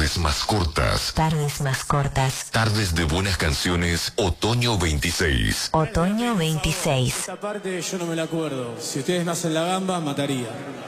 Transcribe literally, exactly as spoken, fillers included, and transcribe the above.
Tardes más cortas. Tardes más cortas. Tardes de buenas canciones. Otoño veintiséis. Otoño veintiséis. Esta parte yo no me la acuerdo. Si ustedes me hacen la gamba, mataría.